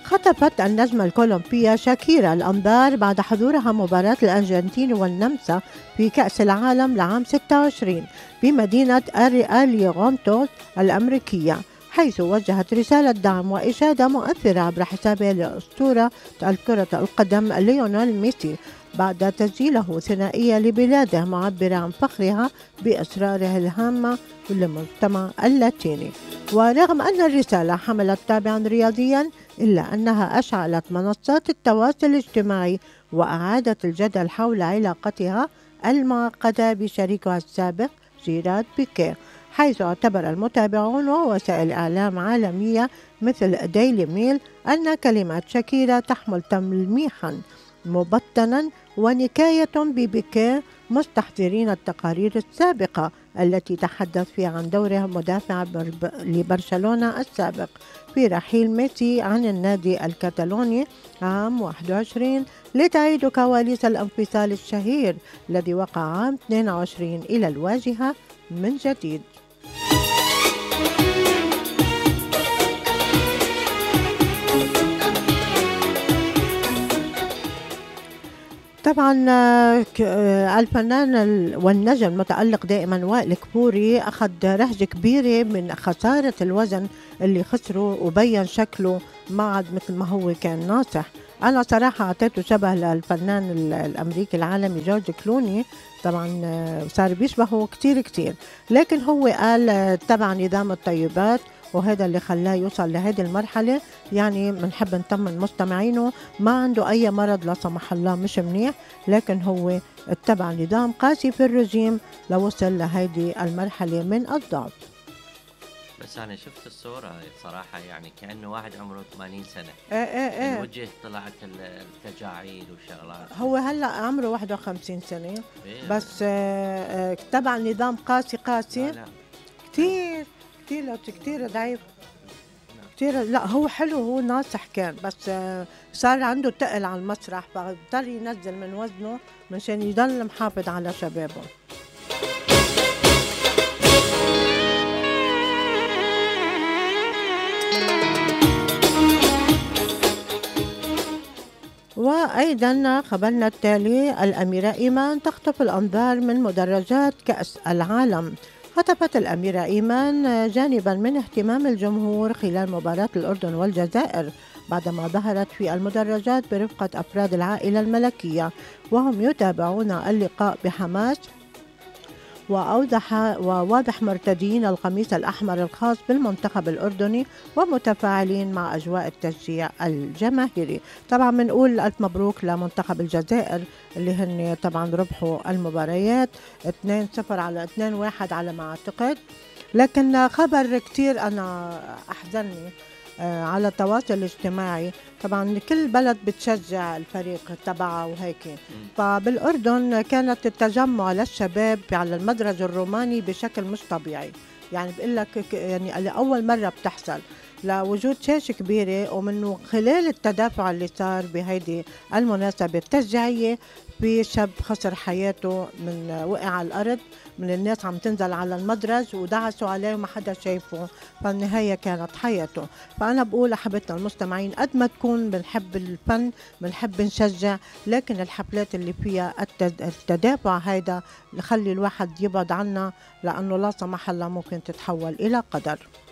خطفت النجمة الكولومبية شاكيرا الأنظار بعد حضورها مباراة الأرجنتين والنمسا في كأس العالم لعام 26 بمدينة أليغونتوس الأمريكية، حيث وجهت رسالة دعم وإشادة مؤثرة عبر حسابها لأسطورة كرة القدم ليونيل ميسي بعد تسجيله ثنائية لبلاده، معبرة عن فخرها بأسراره الهامة للمجتمع اللاتيني. ورغم أن الرسالة حملت طابعا رياضيا، إلا أنها أشعلت منصات التواصل الاجتماعي وأعادت الجدل حول علاقتها المعقدة بشريكها السابق جيرارد بيكيه، حيث اعتبر المتابعون ووسائل إعلام عالمية مثل ديلي ميل أن كلمات شاكيرا تحمل تلميحا مبطنا ونكاية ببيكيه، مستحضرين التقارير السابقة التي تحدث فيها عن دوره مدافع لبرشلونة السابق في رحيل ميسي عن النادي الكتالوني عام 21، لتعيد كواليس الانفصال الشهير الذي وقع عام 22 إلى الواجهة من جديد. طبعا الفنان والنجم المتألق دائما وائل كبوري أخذ رهجة كبيرة من خسارة الوزن اللي خسره، وبين شكله ما عاد مثل ما هو كان ناصح. أنا صراحة أعطيته شبه للفنان الأمريكي العالمي جورج كلوني، طبعا صار بيشبهه كتير، لكن هو قال تبع نظام الطيبات، وهذا اللي خلاه يوصل لهذه المرحلة. يعني بنحب نطمن مستمعينه ما عنده أي مرض لا سمح الله، مش منيح، لكن هو اتبع نظام قاسي في الرجيم لوصل لهذه المرحلة من الضعف. بس أنا شفت الصورة صراحة يعني كأنه واحد عمره 80 سنة. الوجه طلعت التجاعيد والشغلات. هو هلأ عمره 51 سنة بس تبع نظام قاسي لا. كتير ضعيف كتير. لا هو حلو، هو ناصح كان، بس صار عنده تقل على المسرح فاضطر ينزل من وزنه مشان يضل محافظ على شبابه. وأيضا خبرنا التالي: الأميرة إيمان تخطف الأنظار من مدرجات كأس العالم. خطفت الأميرة إيمان جانبا من اهتمام الجمهور خلال مباراة الأردن والجزائر بعدما ظهرت في المدرجات برفقة أفراد العائلة الملكية وهم يتابعون اللقاء بحماس، وواضح مرتدين القميص الأحمر الخاص بالمنتخب الأردني ومتفاعلين مع أجواء التشجيع الجماهيري. طبعا بنقول ألف مبروك لمنتخب الجزائر اللي هن طبعا ربحوا المباريات 2-0 على 2-1 على ما أعتقد. لكن خبر كتير أنا أحزنني على التواصل الاجتماعي، طبعا كل بلد بتشجع الفريق تبعها وهيك، فبالأردن كانت التجمع للشباب على المدرج الروماني بشكل مش طبيعي. يعني بقول لك يعني لأول مرة بتحصل لوجود شاشة كبيرة، ومنه خلال التدافع اللي صار بهيدي المناسبة التشجيعية في شاب خسر حياته من وقع على الأرض من الناس عم تنزل على المدرج ودعسوا عليه وما حدا شايفه، فالنهاية كانت حياته. فأنا بقول أحبتنا المستمعين قد ما تكون بنحب الفن بنحب نشجع، لكن الحفلات اللي فيها التدافع هيدا خلي الواحد يبعد عنها، لأنه لا سمح الله ممكن تتحول إلى قدر.